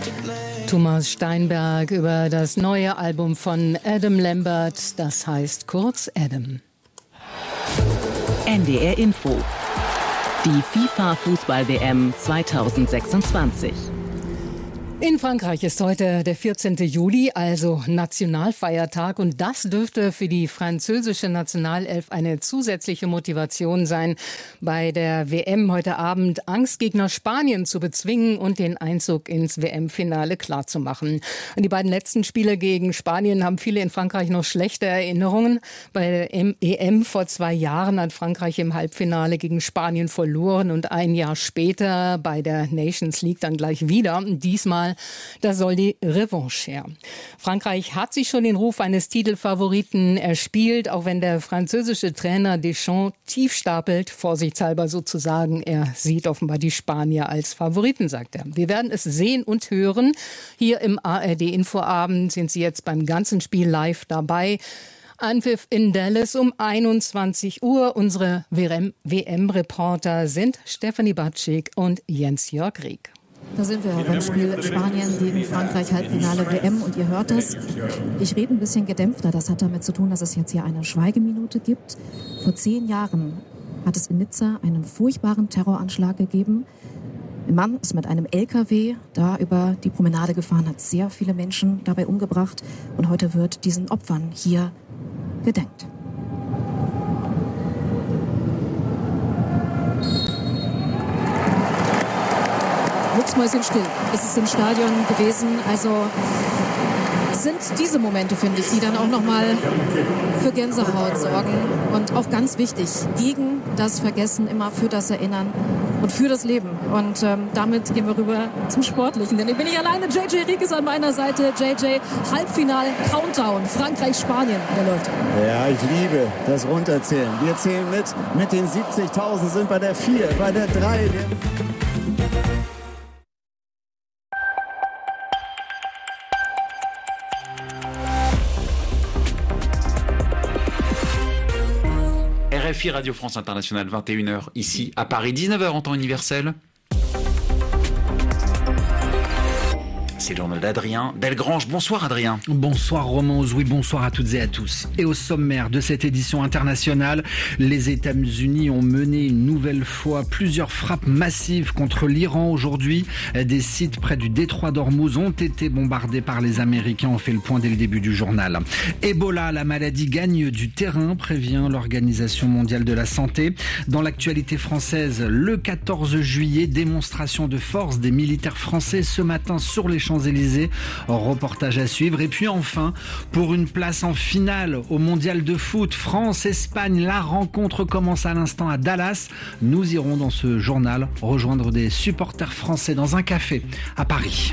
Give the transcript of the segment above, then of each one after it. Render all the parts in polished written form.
Thomas Steinberg über das neue Album von Adam Lambert, das heißt kurz Adam. NDR Info. Die FIFA-Fußball-WM 2026. In Frankreich ist heute der 14. Juli, also Nationalfeiertag. Und das dürfte für die französische Nationalelf eine zusätzliche Motivation sein, bei der WM heute Abend Angstgegner Spanien zu bezwingen und den Einzug ins WM-Finale klarzumachen. An die beiden letzten Spiele gegen Spanien haben viele in Frankreich noch schlechte Erinnerungen. Bei der EM vor 2 Jahren hat Frankreich im Halbfinale gegen Spanien verloren und ein Jahr später bei der Nations League dann gleich wieder. Diesmal da soll die Revanche her. Frankreich hat sich schon den Ruf eines Titelfavoriten erspielt, auch wenn der französische Trainer Deschamps tief stapelt, vorsichtshalber sozusagen. Er sieht offenbar die Spanier als Favoriten, sagt er. Wir werden es sehen und hören. Hier im ARD-Infoabend sind Sie jetzt beim ganzen Spiel live dabei. Anpfiff in Dallas um 21 Uhr. Unsere WM-Reporter sind Stefanie Batschik und Jens-Jörg Rieck. Da sind wir beim Spiel Spanien gegen Frankreich, Halbfinale WM, und ihr hört es. Ich rede ein bisschen gedämpfter. Das hat damit zu tun, dass es jetzt hier eine Schweigeminute gibt. Vor 10 Jahren hat es in Nizza einen furchtbaren Terroranschlag gegeben. Ein Mann ist mit einem LKW da über die Promenade gefahren, hat sehr viele Menschen dabei umgebracht. Und heute wird diesen Opfern hier gedenkt. Mucksmäuschenstill ist es im Stadion gewesen. Also sind diese Momente, finde ich, die dann auch nochmal für Gänsehaut sorgen. Und auch ganz wichtig, gegen das Vergessen, immer für das Erinnern und für das Leben. Und damit gehen wir rüber zum Sportlichen. Denn ich bin nicht alleine, JJ Rieck ist an meiner Seite. JJ, Halbfinal-Countdown, Frankreich-Spanien, der läuft. Ja, ich liebe das Runterzählen. Wir zählen mit den 70.000, sind bei der 4, bei der 3. RFI Radio France Internationale, 21h ici à Paris, 19h en temps universel. C'est le journal d'Adrien Delgrange. Bonsoir Adrien. Bonsoir Romain Ozoui, bonsoir à toutes et à tous. Et au sommaire de cette édition internationale, les États-Unis ont mené une nouvelle fois plusieurs frappes massives contre l'Iran aujourd'hui. Des sites près du détroit d'Ormuz ont été bombardés par les Américains. On fait le point dès le début du journal. Ebola, la maladie gagne du terrain, prévient l'Organisation mondiale de la santé. Dans l'actualité française, le 14 juillet, démonstration de force des militaires français ce matin sur les Champs-Élysées, reportage à suivre. Et puis enfin, pour une place en finale au mondial de foot, France-Espagne, la rencontre commence à l'instant à Dallas. Nous irons dans ce journal rejoindre des supporters français dans un café à Paris.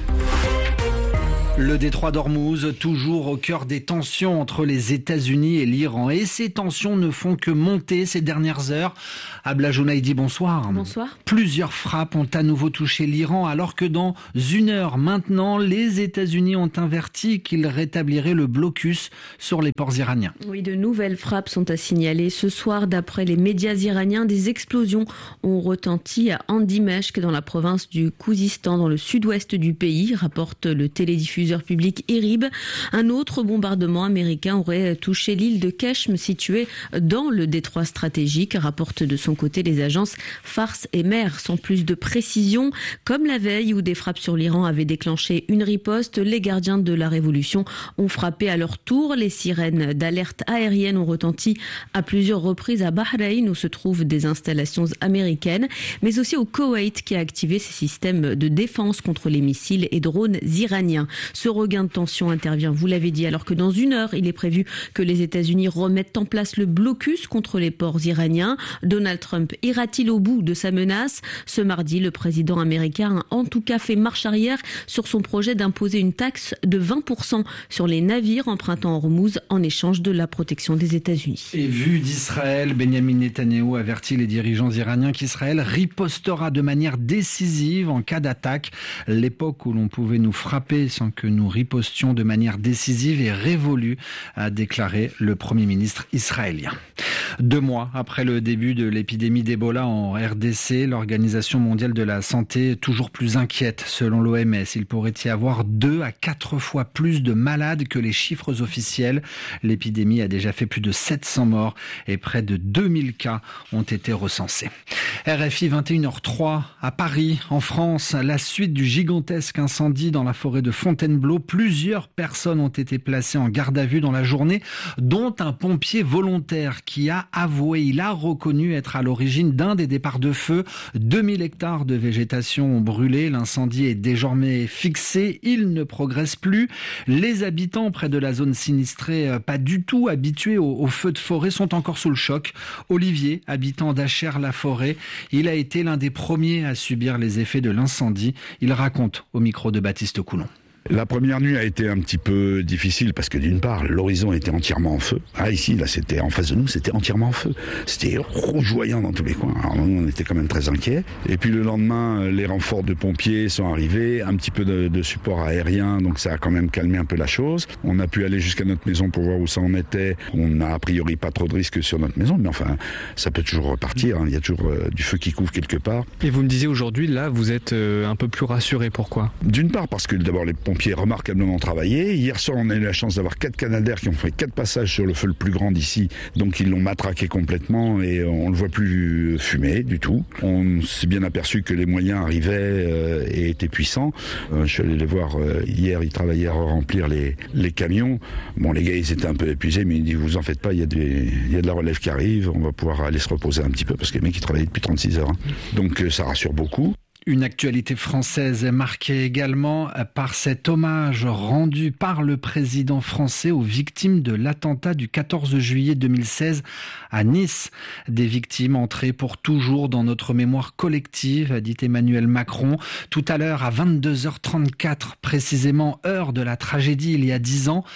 Le détroit d'Ormuz, toujours au cœur des tensions entre les États-Unis et l'Iran. Et ces tensions ne font que monter ces dernières heures. Abla Jounaidi, bonsoir. Bonsoir. Plusieurs frappes ont à nouveau touché l'Iran, alors que dans 1 heure maintenant, les États-Unis ont averti qu'ils rétabliraient le blocus sur les ports iraniens. Oui, de nouvelles frappes sont à signaler. Ce soir, d'après les médias iraniens, des explosions ont retenti à Andimeshk, dans la province du Khouzistan, dans le sud-ouest du pays, rapporte le télédiffuseur public IRIB. Un autre bombardement américain aurait touché l'île de Keshm, située dans le détroit stratégique, rapporte de son côté les agences Fars et Mer. Sans plus de précision, comme la veille où des frappes sur l'Iran avaient déclenché une riposte, les gardiens de la révolution ont frappé à leur tour. Les sirènes d'alerte aérienne ont retenti à plusieurs reprises à Bahreïn, où se trouvent des installations américaines, mais aussi au Koweït, qui a activé ses systèmes de défense contre les missiles et drones iraniens. Ce regain de tension intervient, vous l'avez dit, alors que dans 1 heure, il est prévu que les États-Unis remettent en place le blocus contre les ports iraniens. Donald Trump ira-t-il au bout de sa menace ? Ce mardi, le président américain a en tout cas fait marche arrière sur son projet d'imposer une taxe de 20% sur les navires empruntant Ormuz en échange de la protection des États-Unis. Et vu d'Israël, Benjamin Netanyahou avertit les dirigeants iraniens qu'Israël ripostera de manière décisive en cas d'attaque. L'époque où l'on pouvait nous frapper sans que que nous ripostions de manière décisive et révolue, a déclaré le Premier ministre israélien. 2 mois après le début de l'épidémie d'Ebola en RDC, l'Organisation mondiale de la santé est toujours plus inquiète. Selon l'OMS, il pourrait y avoir 2 à 4 fois plus de malades que les chiffres officiels. L'épidémie a déjà fait plus de 700 morts et près de 2000 cas ont été recensés. RFI 21h03 à Paris, en France, la suite du gigantesque incendie dans la forêt de Fontainebleau. Plusieurs personnes ont été placées en garde à vue dans la journée, dont un pompier volontaire qui a avoué, il a reconnu être à l'origine d'un des départs de feu. 2000 hectares de végétation ont brûlé. L'incendie est désormais fixé. Il ne progresse plus. Les habitants près de la zone sinistrée, pas du tout habitués aux feux de forêt, sont encore sous le choc. Olivier, habitant d'Achères-la-Forêt, il a été l'un des premiers à subir les effets de l'incendie. Il raconte au micro de Baptiste Coulon. La première nuit a été un petit peu difficile parce que d'une part, l'horizon était entièrement en feu. Ici, là, c'était en face de nous, c'était entièrement en feu. C'était rougeoyant dans tous les coins. Alors nous, on était quand même très inquiets. Et puis le lendemain, les renforts de pompiers sont arrivés, un petit peu de support aérien, donc ça a quand même calmé un peu la chose. On a pu aller jusqu'à notre maison pour voir où ça en était. On n'a a priori pas trop de risques sur notre maison, mais enfin, ça peut toujours repartir. Il y a toujours du feu qui couvre quelque part. Et vous me disiez aujourd'hui, là, vous êtes un peu plus rassuré. Pourquoi ? D'une part, parce que d'abord, les pompiers remarquablement travaillé. Hier soir, on a eu la chance d'avoir 4 canadaires qui ont fait 4 passages sur le feu le plus grand d'ici. Donc ils l'ont matraqué complètement et on ne le voit plus fumer du tout. On s'est bien aperçu que les moyens arrivaient et étaient puissants. Je suis allé les voir hier, ils travaillaient à remplir les camions. Bon, les gars, ils étaient un peu épuisés, mais ils disent, vous en faites pas, il y a de la relève qui arrive, on va pouvoir aller se reposer un petit peu parce que les mecs, ils travaillaient depuis 36 heures. Donc ça rassure beaucoup. Une actualité française est marquée également par cet hommage rendu par le président français aux victimes de l'attentat du 14 juillet 2016 à Nice. Des victimes entrées pour toujours dans notre mémoire collective, a dit Emmanuel Macron. Tout à l'heure, à 22h34, précisément heure de la tragédie il y a 10 ans,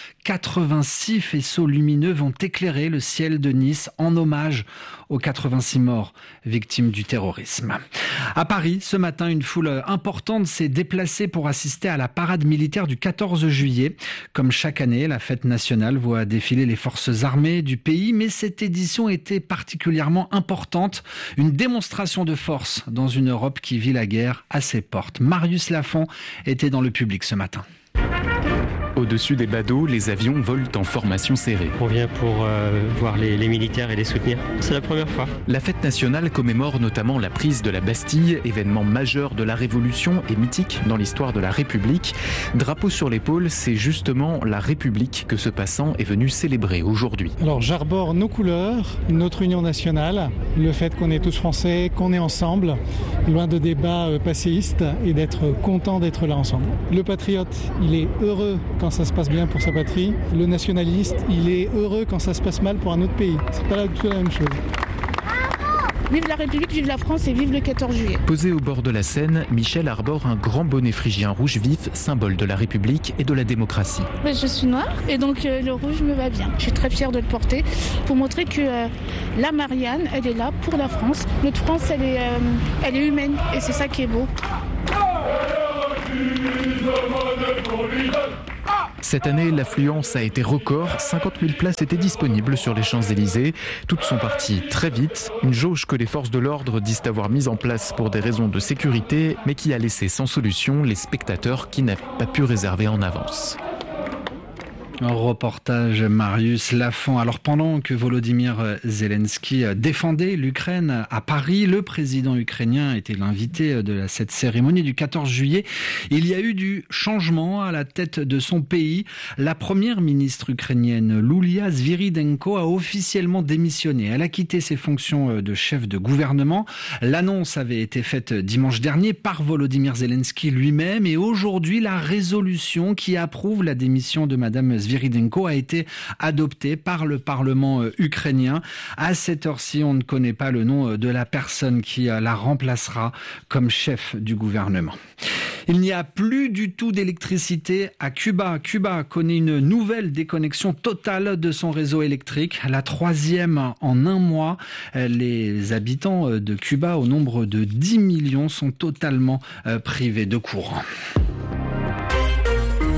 86 faisceaux lumineux vont éclairer le ciel de Nice en hommage aux 86 morts victimes du terrorisme. À Paris, ce matin, une foule importante s'est déplacée pour assister à la parade militaire du 14 juillet. Comme chaque année, la fête nationale voit défiler les forces armées du pays, mais cette édition était particulièrement importante. Une démonstration de force dans une Europe qui vit la guerre à ses portes. Marius Lafont était dans le public ce matin. Au-dessus des badauds, les avions volent en formation serrée. On vient pour voir les militaires et les soutenir. C'est la première fois. La fête nationale commémore notamment la prise de la Bastille, événement majeur de la Révolution et mythique dans l'histoire de la République. Drapeau sur l'épaule, c'est justement la République que ce passant est venu célébrer aujourd'hui. Alors j'arbore nos couleurs, notre union nationale, le fait qu'on est tous français, qu'on est ensemble, loin de débats passéistes et d'être content d'être là ensemble. Le patriote, il est heureux quand ça se passe bien pour sa patrie. Le nationaliste, il est heureux quand ça se passe mal pour un autre pays. C'est pas du tout la même chose. Vive la République, vive la France et vive le 14 juillet. Posé au bord de la Seine, Michel arbore un grand bonnet phrygien rouge vif, symbole de la République et de la démocratie. Je suis noire et donc le rouge me va bien. Je suis très fière de le porter pour montrer que la Marianne, elle est là pour la France. Notre France, elle est humaine et c'est ça qui est beau. Cette année, l'affluence a été record. 50 000 places étaient disponibles sur les Champs-Élysées. Toutes sont parties très vite. Une jauge que les forces de l'ordre disent avoir mise en place pour des raisons de sécurité, mais qui a laissé sans solution les spectateurs qui n'avaient pas pu réserver en avance. Un reportage Marius Lafont. Alors pendant que Volodymyr Zelensky défendait l'Ukraine à Paris, le président ukrainien était l'invité de cette cérémonie du 14 juillet. Il y a eu du changement à la tête de son pays. La première ministre ukrainienne, Loulia Sviridenko, a officiellement démissionné. Elle a quitté ses fonctions de chef de gouvernement. L'annonce avait été faite dimanche dernier par Volodymyr Zelensky lui-même et aujourd'hui, la résolution qui approuve la démission de Madame Sviridenko a été adoptée par le Parlement ukrainien. À cette heure-ci, on ne connaît pas le nom de la personne qui la remplacera comme chef du gouvernement. Il n'y a plus du tout d'électricité à Cuba. Cuba connaît une nouvelle déconnexion totale de son réseau électrique, la 3e en un mois. Les habitants de Cuba, au nombre de 10 millions, sont totalement privés de courant.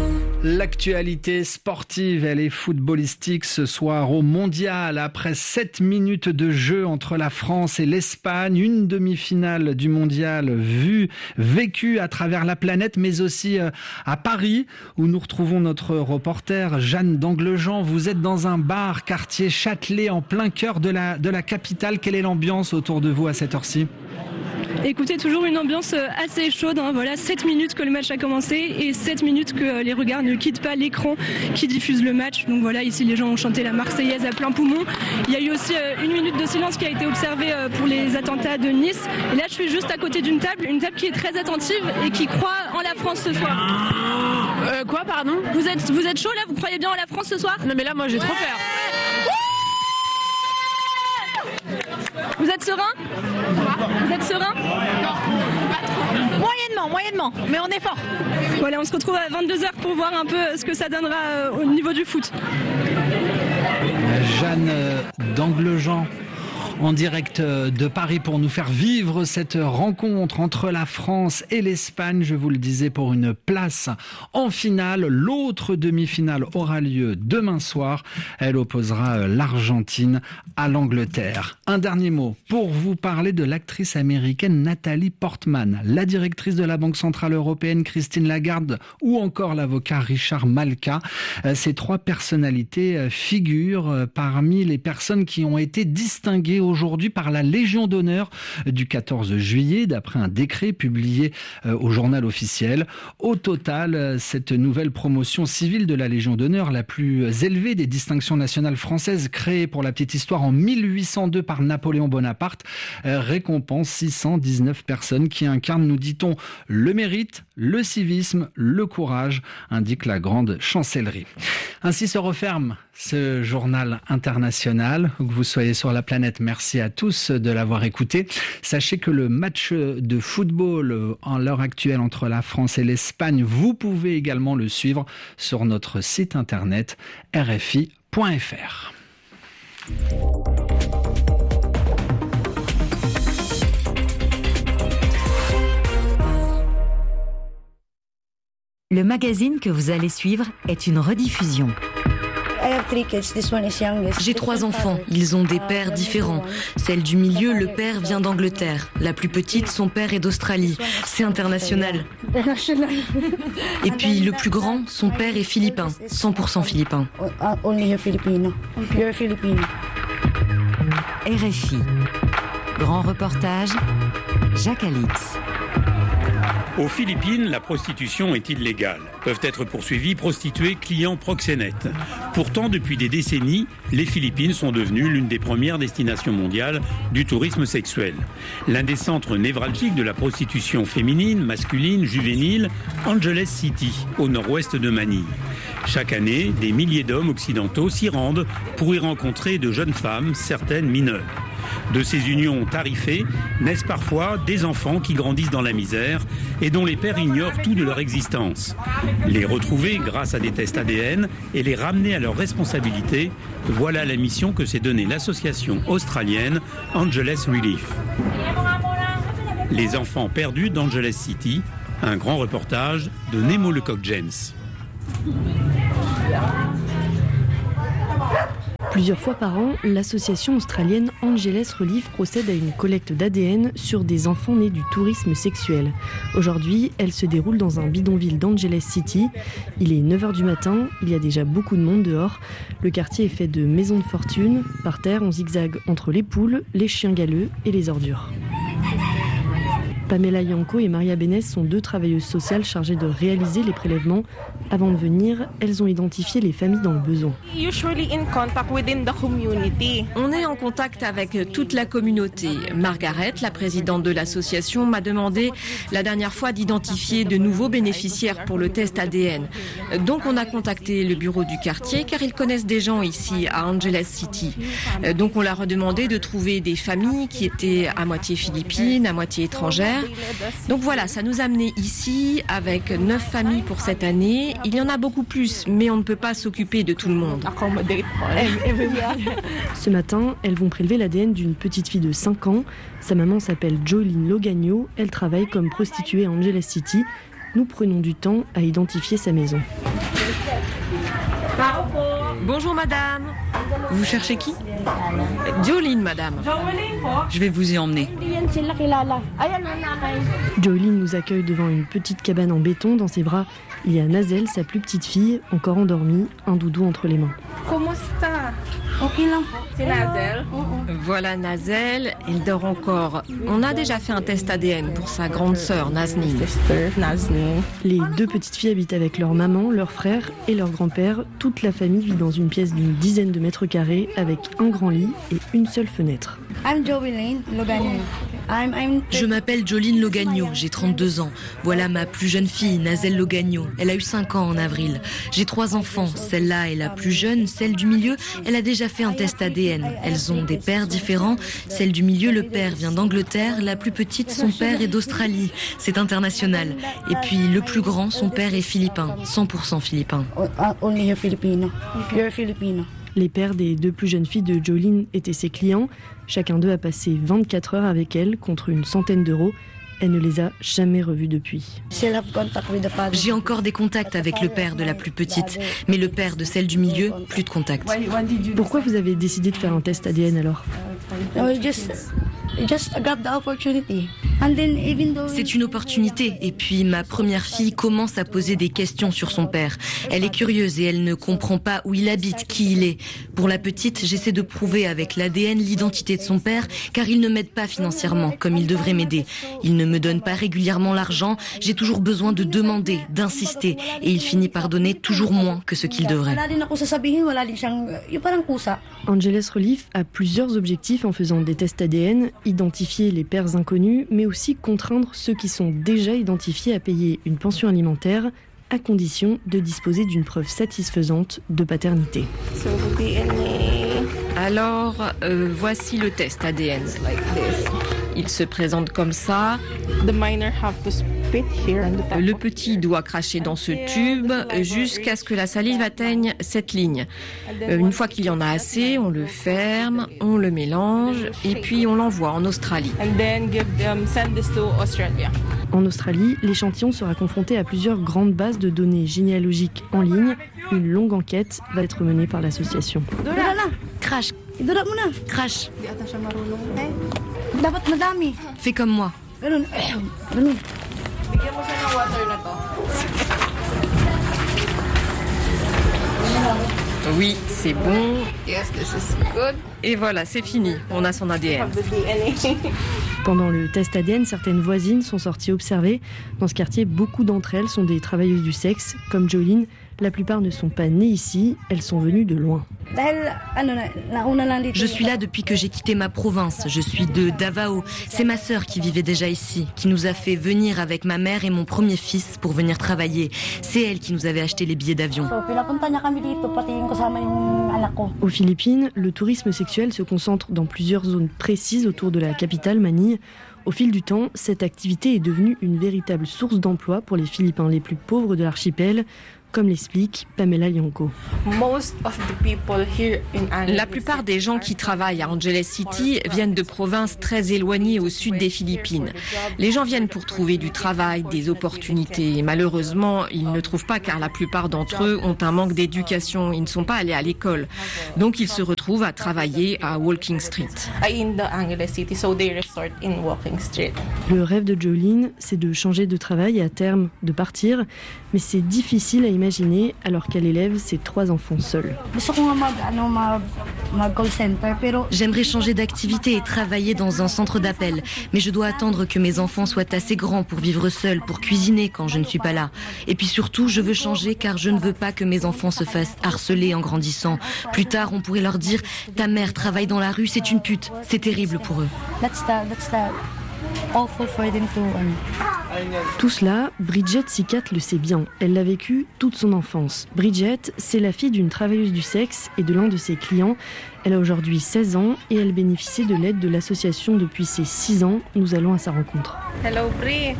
L'actualité sportive, elle est footballistique ce soir au Mondial. Après 7 minutes de jeu entre la France et l'Espagne, une demi-finale du Mondial vécue à travers la planète, mais aussi à Paris, où nous retrouvons notre reporter Jeanne d'Anglejean. Vous êtes dans un bar quartier Châtelet, en plein cœur de la capitale. Quelle est l'ambiance autour de vous à cette heure-ci ? Écoutez, toujours une ambiance assez chaude. Voilà, 7 minutes que le match a commencé et 7 minutes que les regards ne quittent pas l'écran qui diffuse le match. Donc voilà, ici les gens ont chanté la Marseillaise à plein poumon. Il y a eu aussi une minute de silence qui a été observée pour les attentats de Nice. Et là, je suis juste à côté d'une table qui est très attentive et qui croit en la France ce soir. Quoi, pardon ? Vous êtes chaud là ? Vous croyez bien en la France ce soir ? Non mais là, moi j'ai trop peur. Vous êtes serein ? Vous êtes serein ? Non, pas trop. Moyennement, mais on est fort. Voilà, on se retrouve à 22h pour voir un peu ce que ça donnera au niveau du foot. Jeanne d'Anglejean en direct de Paris pour nous faire vivre cette rencontre entre la France et l'Espagne, je vous le disais, pour une place en finale. L'autre demi-finale aura lieu demain soir. Elle opposera l'Argentine à l'Angleterre. Un dernier mot pour vous parler de l'actrice américaine Nathalie Portman, la directrice de la Banque Centrale Européenne Christine Lagarde ou encore l'avocat Richard Malka. Ces trois personnalités figurent parmi les personnes qui ont été distinguées aujourd'hui par la Légion d'honneur du 14 juillet, d'après un décret publié au journal officiel. Au total, cette nouvelle promotion civile de la Légion d'honneur, la plus élevée des distinctions nationales françaises, créée pour la petite histoire en 1802 par Napoléon Bonaparte, récompense 619 personnes qui incarnent, nous dit-on, le mérite, le civisme, le courage, indique la grande chancellerie. Ainsi se referme ce journal international. Où que vous soyez sur la planète, merci à tous de l'avoir écouté. Sachez que le match de football en l'heure actuelle entre la France et l'Espagne, vous pouvez également le suivre sur notre site internet rfi.fr. Le magazine que vous allez suivre est une rediffusion. J'ai 3 enfants, ils ont des pères différents. Celle du milieu, le père vient d'Angleterre. La plus petite, son père est d'Australie. C'est international. Et puis le plus grand, son père est philippin, 100% philippin. RFI. Grand reportage, Jacques Alix. Aux Philippines, la prostitution est illégale. Peuvent être poursuivis prostituées, clients, proxénètes. Pourtant, depuis des décennies, les Philippines sont devenues l'une des premières destinations mondiales du tourisme sexuel. L'un des centres névralgiques de la prostitution féminine, masculine, juvénile, Angeles City, au nord-ouest de Manille. Chaque année, des milliers d'hommes occidentaux s'y rendent pour y rencontrer de jeunes femmes, certaines mineures. De ces unions tarifées naissent parfois des enfants qui grandissent dans la misère et dont les pères ignorent tout de leur existence. Les retrouver grâce à des tests ADN et les ramener à leur responsabilité, voilà la mission que s'est donnée l'association australienne Angeles Relief. Les enfants perdus d'Angeles City, un grand reportage de Nemo Lecoq-Jens. Plusieurs fois par an, l'association australienne Angeles Relief procède à une collecte d'ADN sur des enfants nés du tourisme sexuel. Aujourd'hui, elle se déroule dans un bidonville d'Angeles City. Il est 9h du matin, il y a déjà beaucoup de monde dehors. Le quartier est fait de maisons de fortune. Par terre, on zigzague entre les poules, les chiens galeux et les ordures. Pamela Yanko et Maria Bénès sont 2 travailleuses sociales chargées de réaliser les prélèvements. Avant de venir, elles ont identifié les familles dans le besoin. On est en contact avec toute la communauté. Margaret, la présidente de l'association, m'a demandé la dernière fois d'identifier de nouveaux bénéficiaires pour le test ADN. Donc on a contacté le bureau du quartier car ils connaissent des gens ici à Angeles City. Donc on leur a demandé de trouver des familles qui étaient à moitié philippines, à moitié étrangères. Donc voilà, ça nous a amené ici avec 9 familles pour cette année. Il y en a beaucoup plus, mais on ne peut pas s'occuper de tout le monde. Ce matin, elles vont prélever l'ADN d'une petite fille de 5 ans. Sa maman s'appelle Jolene Logagno. Elle travaille comme prostituée à Angeles City. Nous prenons du temps à identifier sa maison. Bonjour madame. Vous cherchez qui? Jolene, madame. Je vais vous y emmener. Jolene nous accueille devant une petite cabane en béton. Dans ses bras, il y a Nazel, sa plus petite fille, encore endormie, un doudou entre les mains. C'est Nazel. Voilà Nazel, il dort encore. On a déjà fait un test ADN pour sa grande sœur Naznine. Les deux petites filles habitent avec leur maman, leur frère et leur grand-père. Toute la famille vit dans une pièce d'une dizaine de mètres carrés avec un grand lit et une seule fenêtre. Je m'appelle Jolene Logagno, j'ai 32 ans. Voilà ma plus jeune fille, Nazel Logagno. Elle a eu 5 ans en avril. J'ai 3 enfants. Celle-là est la plus jeune, celle du milieu, elle a déjà fait un test ADN. Elles ont des pères différents. Celle du milieu, le père vient d'Angleterre. La plus petite, son père est d'Australie. C'est international. Et puis le plus grand, son père est philippin, 100% philippin. Les pères des deux plus jeunes filles de Jolene étaient ses clients. Chacun d'eux a passé 24 heures avec elle contre une centaine d'euros. Elle ne les a jamais revus depuis. J'ai encore des contacts avec le père de la plus petite, mais le père de celle du milieu, plus de contacts. Pourquoi vous avez décidé de faire un test ADN alors ? C'est une opportunité. Et puis ma première fille commence à poser des questions sur son père. Elle est curieuse et elle ne comprend pas où il habite, qui il est. Pour la petite, j'essaie de prouver avec l'ADN l'identité de son père, car il ne m'aide pas financièrement comme il devrait m'aider. Il ne me donne pas régulièrement l'argent. J'ai toujours besoin de demander, d'insister, et il finit par donner toujours moins que ce qu'il devrait. Angeles Relief a plusieurs objectifs en faisant des tests ADN, identifier les pères inconnus, mais aussi contraindre ceux qui sont déjà identifiés à payer une pension alimentaire, à condition de disposer d'une preuve satisfaisante de paternité. Alors, voici le test ADN. Il se présente comme ça. Le petit doit cracher dans ce tube jusqu'à ce que la salive atteigne cette ligne. Une fois qu'il y en a assez, on le ferme, on le mélange et puis on l'envoie en Australie. En Australie, l'échantillon sera confronté à plusieurs grandes bases de données généalogiques en ligne. Une longue enquête va être menée par l'association. Crash. Crash. Fais comme moi. Oui, c'est bon. Et voilà, c'est fini. On a son ADN. Pendant le test ADN, certaines voisines sont sorties observer. Dans ce quartier, beaucoup d'entre elles sont des travailleuses du sexe, comme Jolene. La plupart ne sont pas nées ici, elles sont venues de loin. Je suis là depuis que j'ai quitté ma province. Je suis de Davao. C'est ma sœur qui vivait déjà ici, qui nous a fait venir avec ma mère et mon premier fils pour venir travailler. C'est elle qui nous avait acheté les billets d'avion. Aux Philippines, le tourisme sexuel se concentre dans plusieurs zones précises autour de la capitale, Manille. Au fil du temps, cette activité est devenue une véritable source d'emploi pour les Philippins les plus pauvres de l'archipel, comme l'explique Pamela Yanko. La plupart des gens qui travaillent à Angeles City viennent de provinces très éloignées au sud des Philippines. Les gens viennent pour trouver du travail, des opportunités. Et malheureusement, ils ne trouvent pas car la plupart d'entre eux ont un manque d'éducation. Ils ne sont pas allés à l'école. Donc ils se retrouvent à travailler à Walking Street. Le rêve de Jolene, c'est de changer de travail et à terme de partir. Mais c'est difficile à imaginer alors qu'elle élève ses 3 enfants seule. J'aimerais changer d'activité et travailler dans un centre d'appel. Mais je dois attendre que mes enfants soient assez grands pour vivre seuls, pour cuisiner quand je ne suis pas là. Et puis surtout, je veux changer car je ne veux pas que mes enfants se fassent harceler en grandissant. Plus tard, on pourrait leur dire « Ta mère travaille dans la rue, c'est une pute ». C'est terrible pour eux. Tout cela, Bridget Sicat le sait bien. Elle l'a vécu toute son enfance. Bridget, c'est la fille d'une travailleuse du sexe et de l'un de ses clients. Elle a aujourd'hui 16 ans et elle bénéficie de l'aide de l'association depuis ses 6 ans. Nous allons à sa rencontre. Hello, Bri.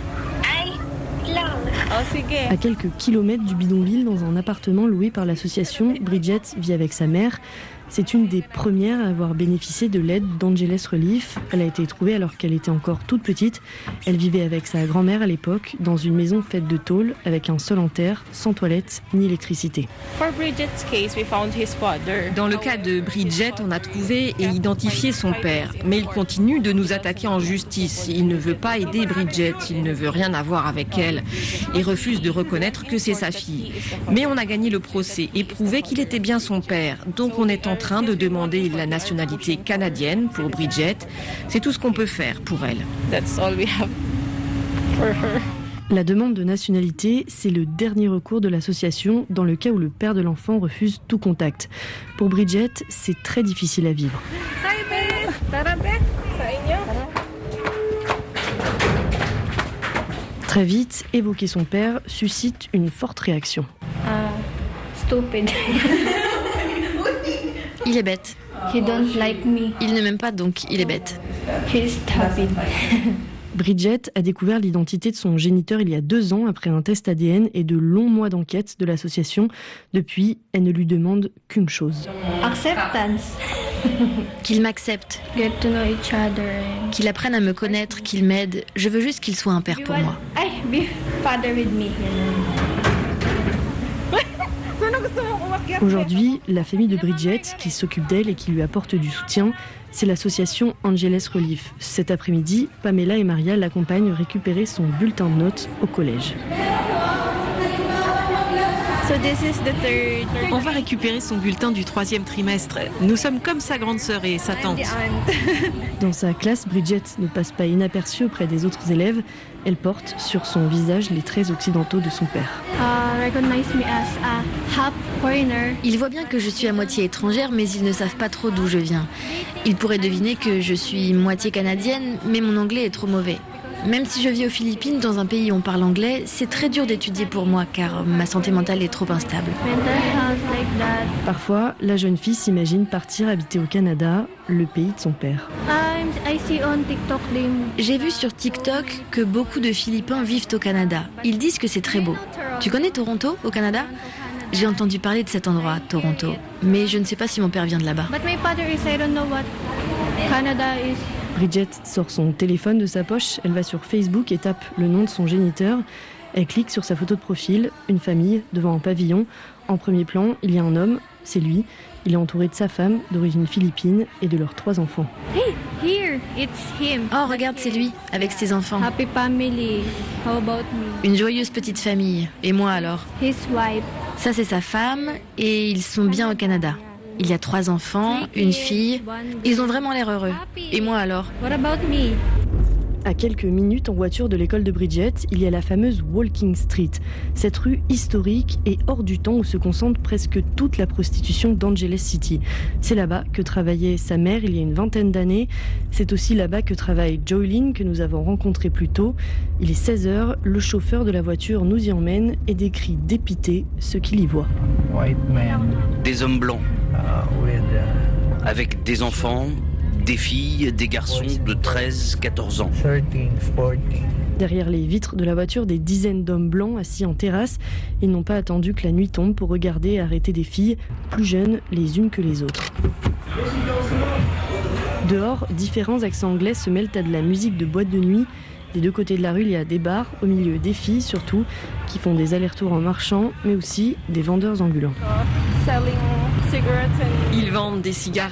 À quelques kilomètres du bidonville, dans un appartement loué par l'association, Bridget vit avec sa mère. C'est une des premières à avoir bénéficié de l'aide d'Angeles Relief. Elle a été trouvée alors qu'elle était encore toute petite. Elle vivait avec sa grand-mère à l'époque dans une maison faite de tôle avec un sol en terre, sans toilette ni électricité. Dans le cas de Bridget, on a trouvé et identifié son père. Mais il continue de nous attaquer en justice. Il ne veut pas aider Bridget, il ne veut rien avoir avec elle et refuse de reconnaître que c'est sa fille. Mais on a gagné le procès et prouvé qu'il était bien son père. Donc on est en train de demander la nationalité canadienne pour Bridget. C'est tout ce qu'on peut faire pour elle. La demande de nationalité, c'est le dernier recours de l'association dans le cas où le père de l'enfant refuse tout contact. Pour Bridget, c'est très difficile à vivre. Très vite, évoquer son père suscite une forte réaction. Stupid. Il est bête. He don't like me. Il ne m'aime pas, donc il est bête. He's stupid. Bridget a découvert l'identité de son géniteur il y a 2 ans après un test ADN et de longs mois d'enquête de l'association. Depuis, elle ne lui demande qu'une chose. Acceptance. Qu'il m'accepte. Get to know each other. Qu'il apprenne à me connaître, qu'il m'aide. Je veux juste qu'il soit un père pour moi. Be father with me. Aujourd'hui, la famille de Bridget, qui s'occupe d'elle et qui lui apporte du soutien, c'est l'association Angeles Relief. Cet après-midi, Pamela et Maria l'accompagnent récupérer son bulletin de notes au collège. On va récupérer son bulletin du 3e trimestre. Nous sommes comme sa grande sœur et sa tante. Dans sa classe, Bridget ne passe pas inaperçue auprès des autres élèves. Elle porte sur son visage les traits occidentaux de son père. Ils voient bien que je suis à moitié étrangère, mais ils ne savent pas trop d'où je viens. Ils pourraient deviner que je suis moitié canadienne, mais mon anglais est trop mauvais. Même si je vis aux Philippines, dans un pays où on parle anglais, c'est très dur d'étudier pour moi car ma santé mentale est trop instable. Parfois, la jeune fille s'imagine partir habiter au Canada, le pays de son père. J'ai vu sur TikTok que beaucoup de Philippins vivent au Canada. Ils disent que c'est très beau. Tu connais Toronto, au Canada ? J'ai entendu parler de cet endroit, Toronto, mais je ne sais pas si mon père vient de là-bas. Bridget sort son téléphone de sa poche, elle va sur Facebook et tape le nom de son géniteur. Elle clique sur sa photo de profil, une famille devant un pavillon. En premier plan, il y a un homme, c'est lui. Il est entouré de sa femme, d'origine philippine, et de leurs 3 enfants. Hey, here, it's him. Oh, regarde, c'est lui, avec ses enfants. Happy family. How about me? Une joyeuse petite famille. Et moi alors? His wife. Ça, c'est sa femme, et ils sont bien au Canada. Il y a 3 enfants, une fille. Ils ont vraiment l'air heureux. Et moi alors? What about me? À quelques minutes en voiture de l'école de Bridget, il y a la fameuse Walking Street. Cette rue historique et hors du temps où se concentre presque toute la prostitution d'Angeles City. C'est là-bas que travaillait sa mère il y a une 20aine d'années. C'est aussi là-bas que travaille Joylyn, que nous avons rencontré plus tôt. Il est 16h, le chauffeur de la voiture nous y emmène et décrit dépité ce qu'il y voit. Des hommes blancs, avec des enfants, des filles, des garçons de 13, 14 ans. Derrière les vitres de la voiture, des dizaines d'hommes blancs assis en terrasse. Ils n'ont pas attendu que la nuit tombe pour regarder et arrêter des filles, plus jeunes les unes que les autres. Dehors, différents accents anglais se mêlent à de la musique de boîte de nuit. Des 2 côtés de la rue, il y a des bars, au milieu des filles surtout, qui font des allers-retours en marchant, mais aussi des vendeurs ambulants. Ils vendent des cigarettes.